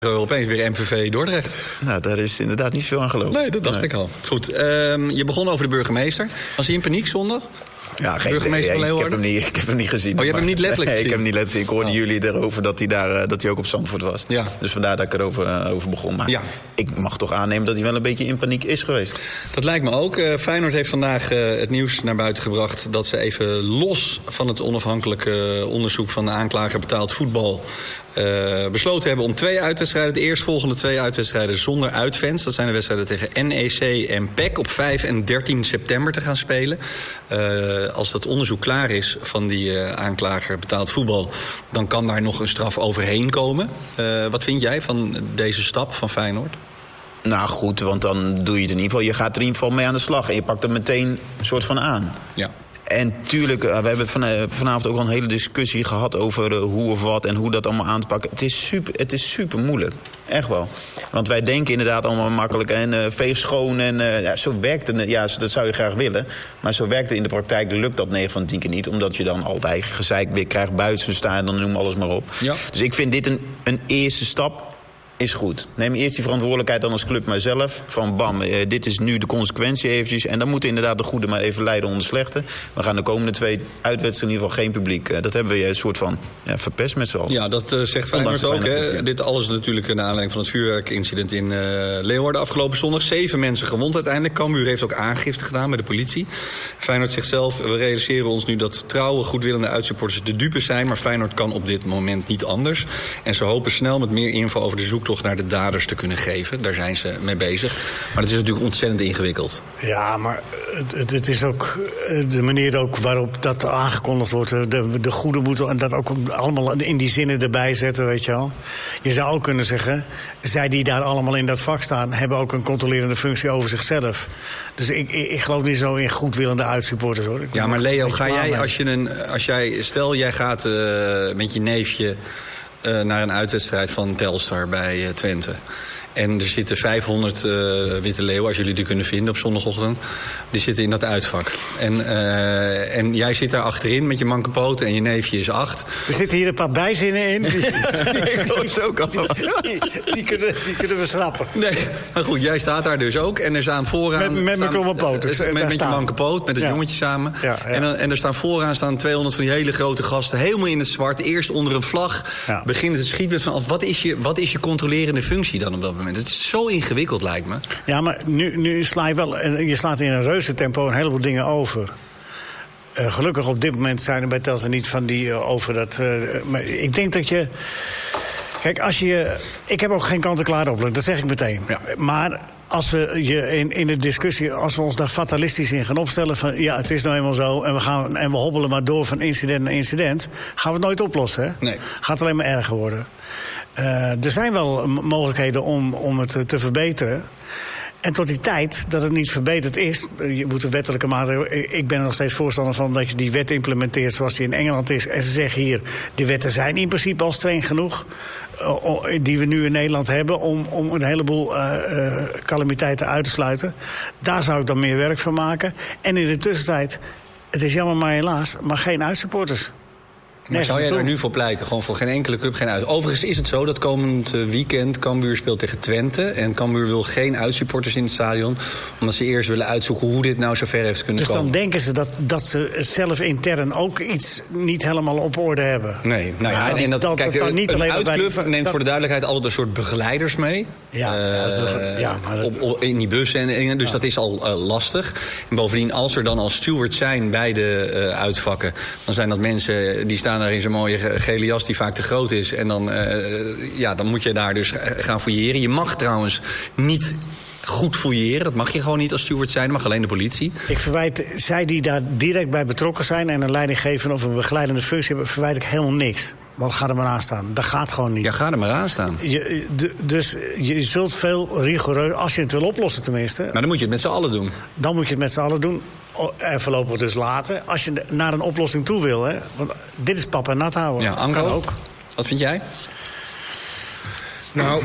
opeens weer MVV Dordrecht. Nou, daar is inderdaad niet veel aan gelopen. Nee, dat dacht ik al. Goed, je begon over de burgemeester. Was hij in paniek zondag? Ja, geen burgemeester van Leeuwarden? Ik heb hem niet gezien. Oh, je hebt hem niet letterlijk gezien? Ik heb hem niet letterlijk gezien. Ik hoorde jullie erover dat hij ook op Zandvoort was. Ja. Dus vandaar dat ik erover begon. Maar ik mag toch aannemen dat hij wel een beetje in paniek is geweest. Dat lijkt me ook. Feyenoord heeft vandaag het nieuws naar buiten gebracht dat ze even los van het onafhankelijke onderzoek van de aanklager betaald voetbal besloten hebben om 2 uitwedstrijden, de eerstvolgende 2 uitwedstrijden zonder uitfans. Dat zijn de wedstrijden tegen NEC en PEC op 5 en 13 september te gaan spelen. Als dat onderzoek klaar is van die aanklager betaald voetbal, dan kan daar nog een straf overheen komen. Wat vind jij van deze stap van Feyenoord? Nou goed, want dan doe je het in ieder geval. Je gaat er in ieder geval mee aan de slag en je pakt er meteen een soort van aan. Ja. En tuurlijk, we hebben vanavond ook al een hele discussie gehad over hoe of wat en hoe dat allemaal aan te pakken. Het is super moeilijk. Echt wel. Want wij denken inderdaad allemaal makkelijk en veeg schoon en zo werkt het. Ja, dat zou je graag willen. Maar zo werkt het in de praktijk. Lukt dat 9 van 10 keer niet. Omdat je dan altijd gezeik weer krijgt buiten staan, dan noem alles maar op. Ja. Dus ik vind dit een eerste stap. Is goed. Neem eerst die verantwoordelijkheid dan als club maar zelf. Van bam, dit is nu de consequentie eventjes. En dan moeten inderdaad de goede maar even leiden onder de slechte. We gaan de komende 2 uitwedstrijden in ieder geval geen publiek. Dat hebben we een soort van verpest met z'n allen. Ja, dat zegt Feyenoord ook. Hè? Dit alles natuurlijk naar aanleiding van het vuurwerkincident in Leeuwarden afgelopen zondag. 7 mensen gewond uiteindelijk. Cambuur heeft ook aangifte gedaan bij de politie. Feyenoord zegt zelf, we realiseren ons nu dat trouwe, goedwillende uitsupporters de dupe zijn. Maar Feyenoord kan op dit moment niet anders. En ze hopen snel met meer info over de zoektocht naar de daders te kunnen geven. Daar zijn ze mee bezig. Maar het is natuurlijk ontzettend ingewikkeld. Ja, maar het is ook de manier ook waarop dat aangekondigd wordt. De goede moeten en dat ook allemaal in die zinnen erbij zetten, weet je wel. Je zou ook kunnen zeggen, zij die daar allemaal in dat vak staan, hebben ook een controlerende functie over zichzelf. Dus ik geloof niet zo in goedwillende uitsupporters, hoor. Ja, maar Leo, ga jij, stel jij gaat met je neefje naar een uitwedstrijd van Telstar bij Twente. En er zitten 500 witte leeuwen, als jullie die kunnen vinden op zondagochtend. Die zitten in dat uitvak. En jij zit daar achterin met je manke poten en je neefje is 8. Er zitten hier een paar bijzinnen in. Die kunnen we schrappen. Nee, maar goed, jij staat daar dus ook. En er staan vooraan... Met mijn kromme poten. Met je manke poot, met het jongetje samen. Ja. En er staan vooraan 200 van die hele grote gasten, helemaal in het zwart. Eerst onder een vlag beginnen te schieten van... Wat is je controlerende functie dan op dat moment? Het is zo ingewikkeld, lijkt me. Ja, maar nu sla je wel... Je slaat in een reuzentempo een heleboel dingen over. Gelukkig op dit moment zijn er bij Telstar niet van die over dat... maar ik denk dat je... Kijk, ik heb ook geen kant-en-klaar oplossing, dat zeg ik meteen. Ja. Maar als we in de discussie, als we ons daar fatalistisch in gaan opstellen... van ja, het is nou eenmaal zo en we hobbelen maar door van incident naar incident... gaan we het nooit oplossen, hè? Nee. Gaat alleen maar erger worden. Er zijn wel mogelijkheden om het te verbeteren. En tot die tijd dat het niet verbeterd is... je moet een wettelijke maatregel... Ik ben er nog steeds voorstander van dat je die wet implementeert zoals die in Engeland is. En ze zeggen hier, die wetten zijn in principe al streng genoeg... die we nu in Nederland hebben om een heleboel calamiteiten uit te sluiten. Daar zou ik dan meer werk van maken. En in de tussentijd, het is jammer maar helaas, maar geen uitsupporters. Maar zou jij daar nu voor pleiten? Gewoon voor geen enkele club, geen uit. Overigens is het zo dat komend weekend Cambuur speelt tegen Twente. En Cambuur wil geen uitsupporters in het stadion. Omdat ze eerst willen uitzoeken hoe dit nou zover heeft kunnen komen. Dus dan denken ze dat ze zelf intern ook iets niet helemaal op orde hebben. Nee, nou ja, en kijk, niet een uitclub neemt voor de duidelijkheid altijd een soort begeleiders mee. Ja, in die bus en dingen. Dus dat is al lastig. En bovendien, als er dan als steward zijn bij de uitvakken... dan zijn dat mensen die staan daar in zo'n mooie gele jas die vaak te groot is. En dan moet je daar dus gaan fouilleren. Je mag trouwens niet goed fouilleren. Dat mag je gewoon niet als steward zijn. Dat mag alleen de politie. Ik verwijt, zij die daar direct bij betrokken zijn... en een leidinggevende of een begeleidende functie hebben... verwijt ik helemaal niks. Want ga er maar aan staan. Dat gaat gewoon niet. Ja, ga er maar aan staan. Dus je zult veel rigoureus... als je het wil oplossen tenminste... Maar dan moet je het met z'n allen doen. Dan moet je het met z'n allen doen. En voorlopig dus laten. Als je naar een oplossing toe wil. Hè? Want dit is pap en nat houden. Ja, Anko, ook. Wat vind jij? Nou,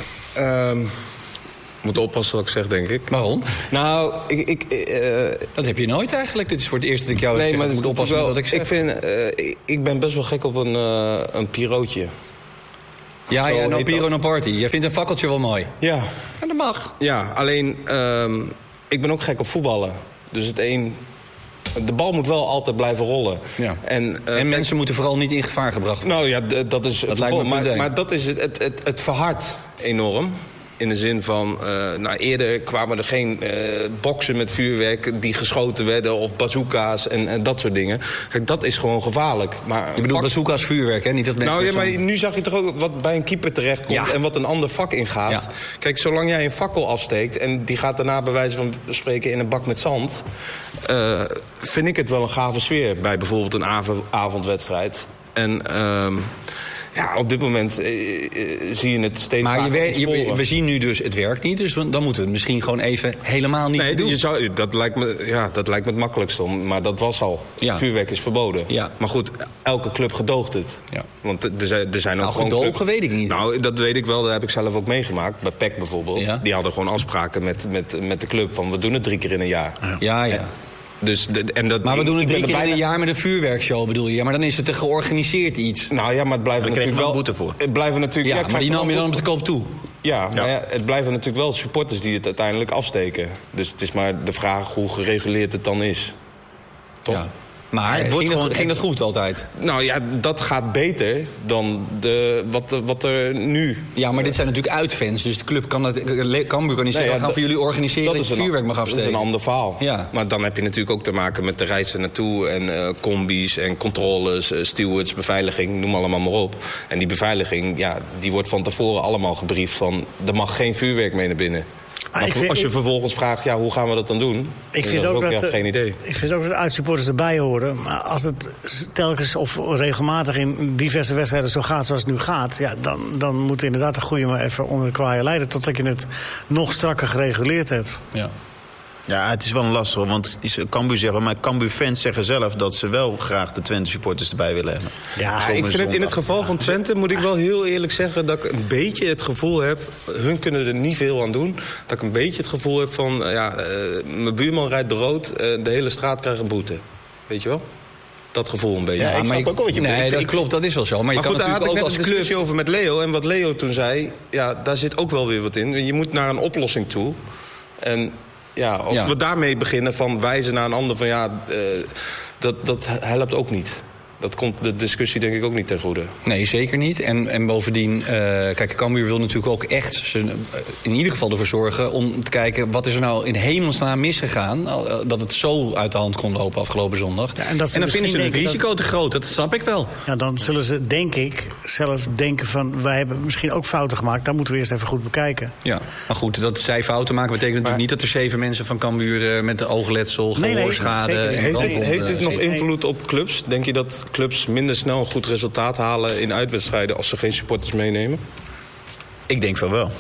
moet oppassen wat ik zeg, denk ik. Waarom? Nou, dat heb je nooit eigenlijk. Dit is voor het eerst dat ik jou zeg, moet oppassen met wat ik zeg. Ik ben best wel gek op een pirootje. Ja, no Piro, no party. Jij vindt een fakkeltje wel mooi. Ja. En dat mag. Ja, alleen ik ben ook gek op voetballen. Dus de bal moet wel altijd blijven rollen. Ja. En mensen moeten vooral niet in gevaar gebracht worden. Nou ja, dat is dat lijkt me maar dat is het verhardt enorm. In de zin van, eerder kwamen er geen boksen met vuurwerk die geschoten werden, of bazooka's en dat soort dingen. Kijk, dat is gewoon gevaarlijk. Maar je bedoelt bazooka's vuurwerk, hè? Niet dat mensen... Nou ja, maar nu zag je toch ook wat bij een keeper terechtkomt en wat een ander vak ingaat. Ja. Kijk, zolang jij een fakkel afsteekt en die gaat daarna bij wijze van spreken in een bak met zand, vind ik het wel een gave sfeer bij bijvoorbeeld een avondwedstrijd. En op dit moment zie je het steeds maar vaker. we zien nu dus het werkt niet, dus dan moeten we het misschien gewoon even helemaal niet doen. Dat lijkt me het makkelijkste om, maar dat was al. Ja. Vuurwerk is verboden. Ja. Maar goed, elke club gedoogt het. Ja. Want er zijn ook gewoon gedogen clubs, weet ik niet. Nou, dat weet ik wel, dat heb ik zelf ook meegemaakt. Bij PEC bijvoorbeeld. Ja. Die hadden gewoon afspraken met de club van we doen het 3 keer in een jaar. Ja. Dus maar we doen het 3 keer in een jaar met een vuurwerkshow, bedoel je? Ja, maar dan is het een georganiseerd iets. Nou ja, maar het blijven natuurlijk wel boete voor. Het blijven natuurlijk. Ja, maar die nam je dan op de koop toe. Ja, maar het blijven natuurlijk wel supporters die het uiteindelijk afsteken. Dus het is maar de vraag hoe gereguleerd het dan is. Toch? Ja. Maar ging dat goed altijd? Nou ja, dat gaat beter dan wat er nu... Ja, maar dit zijn natuurlijk uitfans. Dus de club Cambuur kan niet zeggen... we gaan voor jullie organiseren dat je vuurwerk mag afsteken. Dat is een ander verhaal. Ja. Maar dan heb je natuurlijk ook te maken met de reizen naartoe... en combi's en controles, stewards, beveiliging, noem allemaal maar op. En die beveiliging, die wordt van tevoren allemaal gebriefd van... er mag geen vuurwerk mee naar binnen. Maar als je vervolgens vraagt, hoe gaan we dat dan doen? Ik vind ook dat geen idee. Ik vind ook dat uitsupporters erbij horen. Maar als het telkens of regelmatig in diverse wedstrijden zo gaat zoals het nu gaat... dan moet inderdaad een goede maar even onder de kwaaie leiden... totdat je het nog strakker gereguleerd hebt. Ja, het is wel een lastig, want Cambuur zeggen, maar Cambuur-fans zeggen zelf dat ze wel graag de Twente-supporters erbij willen hebben. Ja, ik vind het in het geval van Twente, moet ik wel heel eerlijk zeggen, dat ik een beetje het gevoel heb, hun kunnen er niet veel aan doen, dat ik een beetje het gevoel heb van, mijn buurman rijdt de rood, de hele straat krijgt een boete. Weet je wel? Dat gevoel een beetje. Ja, ik snap ook wat je bedoelt. Dat klopt, dat is wel zo. Maar je kan goed, daar had ik ook net als een discussie over met Leo. En wat Leo toen zei, daar zit ook wel weer wat in. Je moet naar een oplossing toe. En als we daarmee beginnen van wijzen naar een ander... van dat helpt ook niet. Dat komt de discussie denk ik ook niet ten goede. Nee, zeker niet. En bovendien, kijk, Cambuur wil natuurlijk ook echt... in ieder geval ervoor zorgen om te kijken... wat is er nou in hemelsnaam misgegaan... dat het zo uit de hand kon lopen afgelopen zondag. Ja, en dan vinden ze het risico te groot, dat snap ik wel. Ja, dan zullen ze, denk ik, zelf denken van... wij hebben misschien ook fouten gemaakt, daar moeten we eerst even goed bekijken. Ja, maar goed, dat zij fouten maken betekent natuurlijk niet... dat er 7 mensen van Cambuur met oogletsel, gehoorschade... Heeft dit nog invloed op clubs? Denk je dat clubs minder snel een goed resultaat halen in uitwedstrijden als ze geen supporters meenemen? Ik denk van wel.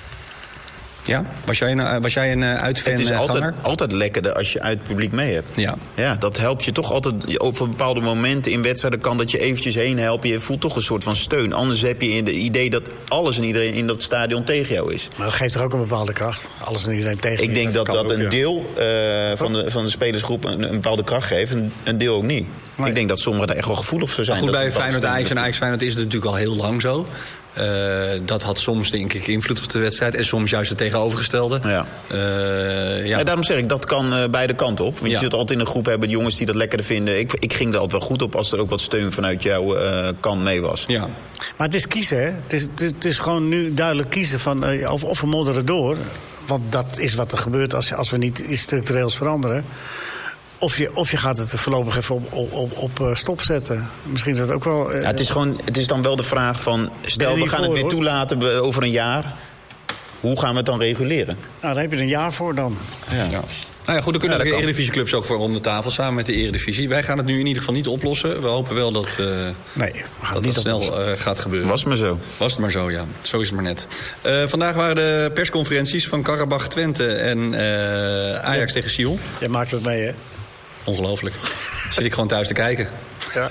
Ja? Was jij een uitfan? Het is altijd lekkerder als je uit het publiek mee hebt. Ja, dat helpt je toch altijd. Op bepaalde momenten in wedstrijden kan dat je eventjes heen helpen. Je voelt toch een soort van steun. Anders heb je het idee dat alles en iedereen in dat stadion tegen jou is. Maar dat geeft er ook een bepaalde kracht. Alles en iedereen tegen Ik denk dat een deel van de spelersgroep een bepaalde kracht geeft. En een deel ook niet. Nee. Ik denk dat sommigen daar echt wel gevoelig voor zijn. Maar goed, bij Feyenoord-Ajax en Ajax-Feyenoord is het natuurlijk al heel lang zo. Dat had soms denk ik invloed op de wedstrijd. En soms juist het tegenovergestelde. Ja, daarom zeg ik, dat kan beide kanten op. Want je zult altijd in een groep hebben de jongens die dat lekkerder vinden. Ik ging er altijd wel goed op als er ook wat steun vanuit jouw kant mee was. Ja. Maar het is kiezen, hè? Het is gewoon nu duidelijk kiezen van of we modderen door. Want dat is wat er gebeurt als we niet iets structureels veranderen. Of je gaat het voorlopig even op stop zetten. Misschien is dat ook wel... het is dan wel de vraag van... stel, we gaan het weer toelaten over een jaar. Hoe gaan we het dan reguleren? Nou, daar heb je een jaar voor dan. Ja. Nou ja, goed, dan kunnen de Eredivisieclubs ook voor om de tafel samen met de Eredivisie. Wij gaan het nu in ieder geval niet oplossen. We hopen wel dat dat snel gaat gebeuren. Was het maar zo, ja. Zo is het maar net. Vandaag waren de persconferenties van Karabach Twente en Ajax tegen Sion. Jij maakt het mee, hè? Ongelooflijk. Zit ik gewoon thuis te kijken. Ja.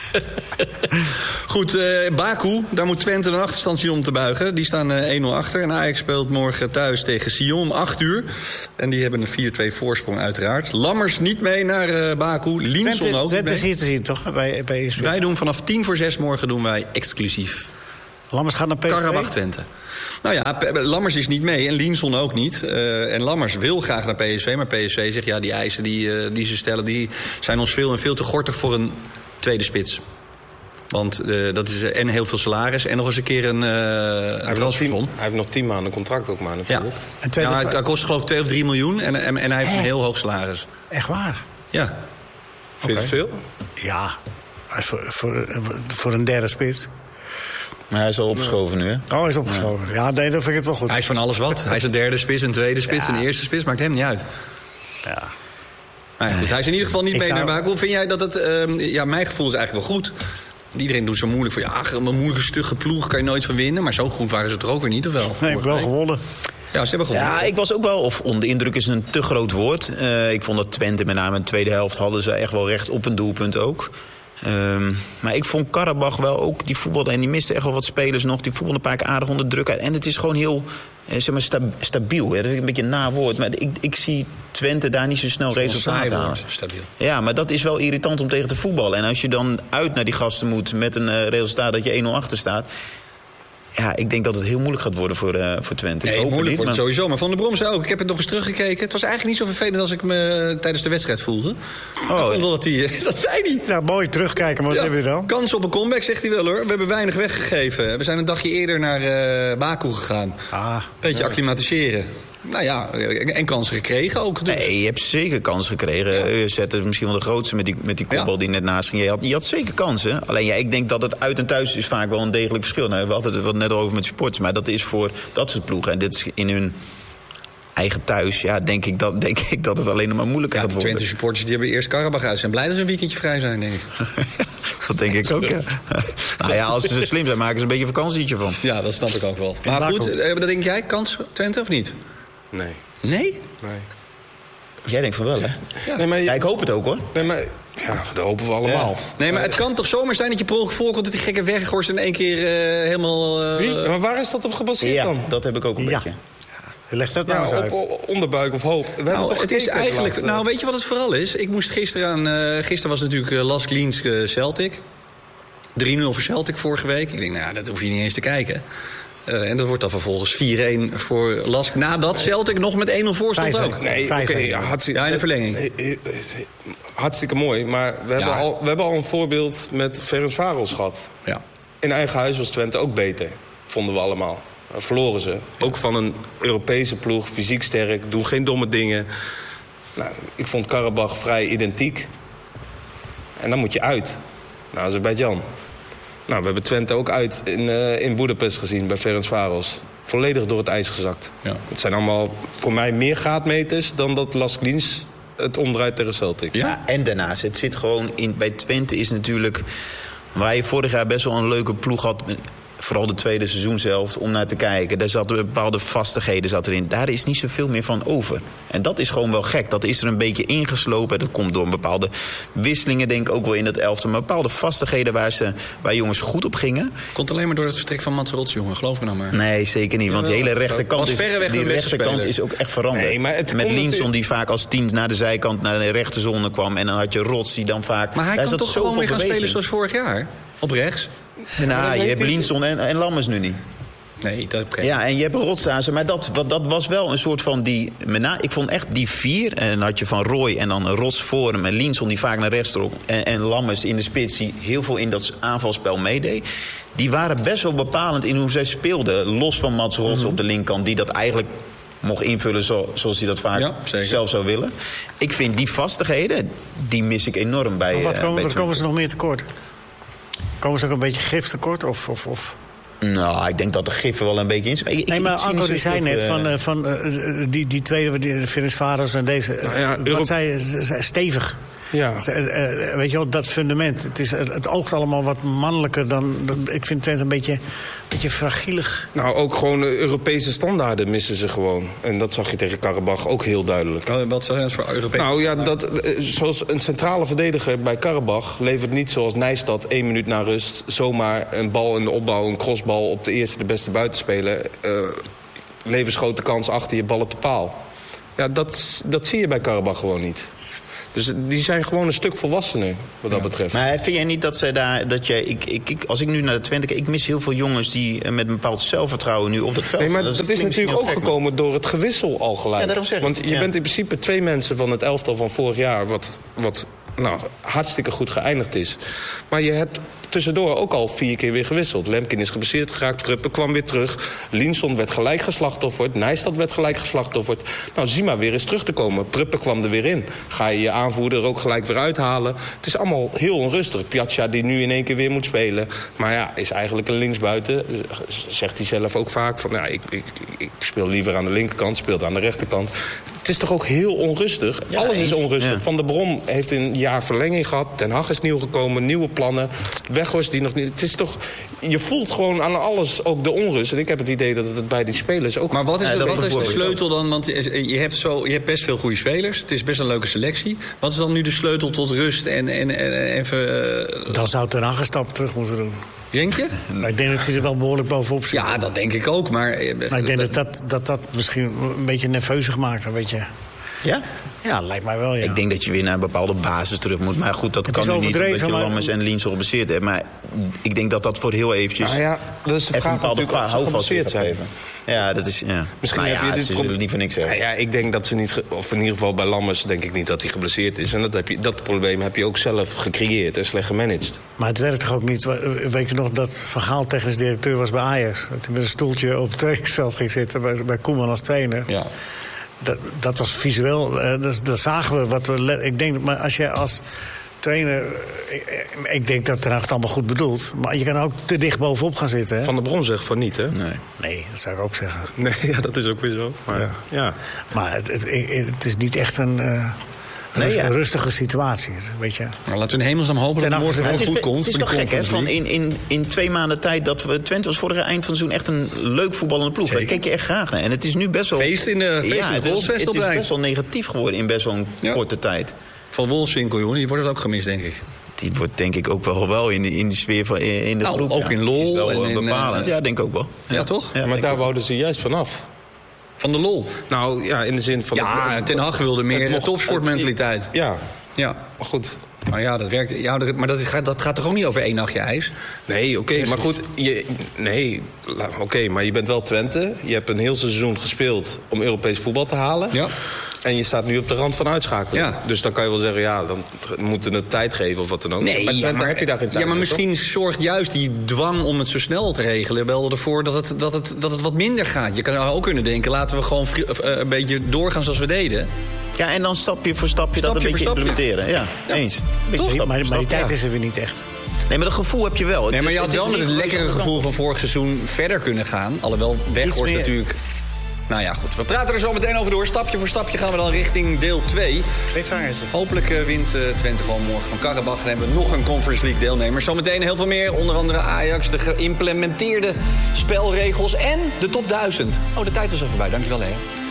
Goed, Baku, daar moet Twente een achterstand zien om te buigen. Die staan 1-0 achter. En Ajax speelt morgen thuis tegen Sion om 8 uur. En die hebben een 4-2 voorsprong uiteraard. Lammers niet mee naar Baku. Linson ook. Twente is hier te zien, toch? Bij ESPN. Wij doen vanaf 5:50 morgen doen wij exclusief Lammers gaat naar PSV? Karabach Twente. Nou ja, Lammers is niet mee en Lienson ook niet. En Lammers wil graag naar PSV, maar PSV zegt... ja, die eisen die ze stellen, die zijn ons veel te gortig voor een tweede spits. Want dat is en heel veel salaris en nog eens een keer een transfersom. Hij heeft nog 10 maanden contract ook maar natuurlijk. Ja. Hij kost geloof ik 2 of 3 miljoen en hij heeft een heel hoog salaris. Echt waar? Ja. Vind je het veel? Ja, voor een derde spits. Maar hij is al opgeschoven nu, hè? Oh, hij is opgeschoven. Ja, nee, dan vind ik het wel goed. Hij is van alles wat. Hij is een derde spits, een tweede spits, een eerste spits. Maakt hem niet uit. Ja. Nou ja, goed, hij is in ieder geval niet mee naar buiten. Hoe vind jij dat het... mijn gevoel is eigenlijk wel goed. Iedereen doet zo moeilijk voor... ja, een moeilijke, stugge ploeg kan je nooit van winnen. Maar zo goed waren ze er ook weer niet, of wel? Nee, ik heb wel gewonnen. Ja, ze hebben gewonnen. Ja, ik was ook wel... of onder de indruk is een te groot woord. Ik vond dat Twente met name in de tweede helft... hadden ze echt wel recht op een doelpunt ook. Maar ik vond Karabach wel ook... die voetbalde en die miste echt wel wat spelers nog. Die voetbalde een paar keer aardig onder druk uit. En het is gewoon heel... stabiel. Hè? Dat is een beetje een nawoord. Maar ik zie Twente daar niet zo snel resultaten halen. Stabiel. Ja, maar dat is wel irritant om tegen te voetballen. En als je dan uit naar die gasten moet met een resultaat dat je 1-0 achter staat... ja, ik denk dat het heel moeilijk gaat worden voor Twente. Nee, moeilijk wordt het sowieso. Maar Van der Brom zei ook, ik heb het nog eens teruggekeken. Het was eigenlijk niet zo vervelend als ik me tijdens de wedstrijd voelde. Ik vond wel dat zei hij. Ja, mooi terugkijken, maar wat heb je dan? Kans op een comeback, zegt hij wel hoor. We hebben weinig weggegeven. We zijn een dagje eerder naar Baku gegaan. Beetje acclimatiseren. Nou ja, en kansen gekregen ook. Dus. Nee, je hebt zeker kansen gekregen. Je zette misschien wel de grootste met die kopbal die net naast ging. Je had zeker kansen. Alleen ik denk dat het uit en thuis is vaak wel een degelijk verschil. Nou, we hadden het net over met supporters. Maar dat is voor dat soort ploegen. En dit is in hun eigen thuis. Ja, denk ik dat het alleen nog maar moeilijker gaat worden. De Twente supporters die hebben eerst Karabach uit. Zijn blij dat ze een weekendje vrij zijn, denk ik. Dat denk ik ook, ja. Nou ja, als ze slim zijn, maken ze een beetje een vakantietje van. Ja, dat snap ik ook wel. Maar goed, dat denk jij, kans Twente of niet? Nee. Nee? Nee. Jij denkt van wel, hè? Ja. Nee, maar ik hoop het ook, hoor. Nee, maar ja, dat hopen we allemaal. Ja. Nee, maar het kan toch zomaar zijn dat je per ongeluk voorkomt... dat die gekke weggorst in één keer helemaal... Wie? Maar waar is dat op gebaseerd dan? Dat heb ik ook een beetje. Leg dat nou eens uit. Op onderbuik of hoofd. Het is eigenlijk... Nou, weet je wat het vooral is? Ik moest gisteren was natuurlijk Lask Linz Celtic. 3-0 voor Celtic vorige week. Ik denk, nou, dat hoef je niet eens te kijken. En dat wordt dan vervolgens 4-1 voor Lask. Nadat Celtic nog met 1-0 voor stond ook. Nee, oké. Ja, in de verlenging. Hartstikke mooi. Maar we hebben al een voorbeeld met Ferencváros gehad. Ja. In eigen huis was Twente ook beter. Vonden we allemaal. Verloren ze. Ook van een Europese ploeg. Fysiek sterk. Doen geen domme dingen. Nou, ik vond Karabach vrij identiek. En dan moet je uit. Naar Azerbeidzjan. Nou, we hebben Twente ook uit in Boedapest gezien bij Ferencváros. Volledig door het ijs gezakt. Ja. Het zijn allemaal voor mij meer graadmeters dan dat Lask Linz het omdraait tegen Celtic. Ja, en daarnaast, het zit gewoon bij Twente is natuurlijk... waar je vorig jaar best wel een leuke ploeg had... vooral de tweede seizoenshelft, om naar te kijken. Daar zaten bepaalde vastigheden erin. Daar is niet zoveel meer van over. En dat is gewoon wel gek. Dat is er een beetje ingeslopen. Dat komt door een bepaalde wisselingen, denk ik ook wel in het elftal. Maar bepaalde vastigheden waar jongens goed op gingen. Komt alleen maar door het vertrek van Mats Rots, jongen. Geloof me nou maar. Nee, zeker niet. Want die hele rechterkant is ook echt veranderd. Nee, maar met Linsson die vaak als 10 naar de zijkant naar de rechterzone kwam. En dan had je Rots die dan vaak... Maar hij kan toch gewoon weer gaan spelen zoals vorig jaar? Op rechts? Nou, je hebt Linsson en Lammers nu niet. Nee, dat oké. Ja, en je hebt Rotsazen, maar dat was wel een soort van die... Ik vond echt die 4, en dan had je Van Rooij en dan Rots voor hem... en Linsson die vaak naar rechts trok... en Lammers in de spits die heel veel in dat aanvalspel meedeed... die waren best wel bepalend in hoe zij speelden. Los van Mats Rots op de linkerkant, die dat eigenlijk... mocht invullen zoals hij dat vaak zelf zou willen. Ik vind die vastigheden, die mis ik enorm bij... Wat komen ze nog meer tekort? Komen ze ook een beetje gif tekort? Of? Nou, ik denk dat de gif wel een beetje in. Nee, maar Anko die zei net van die tweede, de Ferencváros en deze... wat zei stevig. Ja. Weet je wel, dat fundament. Het oogt allemaal wat mannelijker dan... Ik vind Twente een beetje fragielig. Nou, ook gewoon Europese standaarden missen ze gewoon. En dat zag je tegen Karabach ook heel duidelijk. Wat zijn dat voor Europese standaarden? Zoals een centrale verdediger bij Karabach... levert niet zoals Nijstad 1 minuut na rust... zomaar een bal in de opbouw, een crossbal... op de eerste, de beste buitenspeler. Levensgrote kans achter je ballen te paal. Ja, dat zie je bij Karabach gewoon niet. Dus die zijn gewoon een stuk volwassener, wat dat betreft. Maar vind jij niet dat zij daar... als ik nu naar de Twente kijk, ik mis heel veel jongens die met een bepaald zelfvertrouwen nu op het veld staan. Nee, maar dat is natuurlijk ook gekomen door het gewissel al gelijk. Ja, daarom zeg ik. Want je bent in principe 2 mensen van het elftal van vorig jaar... wat hartstikke goed geëindigd is. Maar je hebt tussendoor ook al 4 keer weer gewisseld. Lemkin is geblesseerd geraakt, Pruppen kwam weer terug. Linson werd gelijk geslachtofferd, Nijstad werd gelijk geslachtofferd. Nou, Zima weer eens terug te komen. Pruppen kwam er weer in. Ga je je aanvoerder er ook gelijk weer uithalen? Het is allemaal heel onrustig. Piazza die nu in één keer weer moet spelen. Maar ja, is eigenlijk een linksbuiten. Zegt hij zelf ook vaak van... Ik speel liever aan de linkerkant, speelt aan de rechterkant. Het is toch ook heel onrustig? Ja, alles is onrustig. Ja. Van der Brom heeft een jaar verlenging gehad. Ten Hag is nieuw gekomen, nieuwe plannen. Weghorst die nog niet... Het is toch... Je voelt gewoon aan alles ook de onrust. En ik heb het idee dat het bij die spelers ook... Maar wat is de sleutel dan? Want je hebt best veel goede spelers. Het is best een leuke selectie. Wat is dan nu de sleutel tot rust en even... Dan zou Ten Hag een stap terug moeten doen. Denk je? Maar ik denk dat hij er wel behoorlijk bovenop zit. Ja, dat denk ik ook. Maar ik denk dat misschien een beetje nerveuzig maakt. Een beetje. Ja? Ja, lijkt mij wel, ja. Ik denk dat je weer naar een bepaalde basis terug moet. Maar goed, dat kan nu niet omdat je Lammers en Linson geblesseerd hebt. Maar ik denk dat voor heel eventjes... Nou ja, dat is de vraag natuurlijk of ze geblesseerd zijn. Ja, dat is... Ja. Misschien heb je dit zullen niet voor niks zeggen. Ja, ik denk dat ze niet... Of in ieder geval bij Lammers denk ik niet dat hij geblesseerd is. En dat probleem heb je ook zelf gecreëerd en slecht gemanaged. Maar het werkt toch ook niet... Weet je nog dat Van Gaal technisch directeur was bij Ajax? Dat hij met een stoeltje op het trainingsveld ging zitten bij Koeman als trainer. Ja. Dat was visueel, dat zagen we wat we... Ik denk, maar als je als trainer... Ik denk dat Ten Hag het allemaal goed bedoelt. Maar je kan ook te dicht bovenop gaan zitten. Hè? Van der Brom zegt van niet, hè? Nee, dat zou ik ook zeggen. Nee, ja, dat is ook weer zo. Maar, ja. Maar het is niet echt een rustige situatie, weet je. Maar laten we in hemelsnaam hopen dat het morgen gewoon goed komt. Het is toch gek, hè? Van in 2 maanden tijd dat we... Twente was vorig eind van het seizoen echt een leuk voetballende ploeg. Daar keek je echt graag naar. En het is nu best wel... Feest in de goalsfest op Het is best wel negatief geworden in best wel een korte tijd. Van Wolfswinkel, jongen, die wordt het ook gemist, denk ik. Die wordt denk ik ook wel in de sfeer van in de groep. Ook in lol. Wel en bepalend. Ja, denk ik ook wel. Ja, toch? Ja, maar daar wouden ze juist vanaf. Van de lol? Nou, ja, in de zin van... Ja, Ten Hag wilde meer topsportmentaliteit. Ja, maar goed. Maar ja, dat werkt. Ja, maar dat gaat toch ook niet over 1 nachtje ijs? Nee, oké, maar goed. Maar je bent wel Twente. Je hebt een heel seizoen gespeeld om Europees voetbal te halen. Ja. En je staat nu op de rand van uitschakeling. Ja. Dus dan kan je wel zeggen, dan moeten we het tijd geven of wat dan ook. Nee, maar heb je daar geen tijd maar misschien toch? Zorgt juist die dwang om het zo snel te regelen wel ervoor dat het wat minder gaat. Je kan ook kunnen denken, laten we gewoon een beetje doorgaan zoals we deden. Ja, en dan stapje voor stapje dat een beetje implementeren. Ja, eens. Maar die tijd is er weer niet echt. Nee, maar dat gevoel heb je wel. Nee, maar je had wel met het lekkere gevoel van vorig seizoen verder kunnen gaan. Alhoewel Weghorst natuurlijk... Nou ja, goed. We praten er zo meteen over door. Stapje voor stapje gaan we dan richting deel 2. Hopelijk wint Twente gewoon morgen van Karabach. Dan hebben we nog een Conference League deelnemer. Zometeen heel veel meer. Onder andere Ajax, de geïmplementeerde spelregels en de top 1000. Oh, de tijd was al voorbij. Dankjewel, Leo.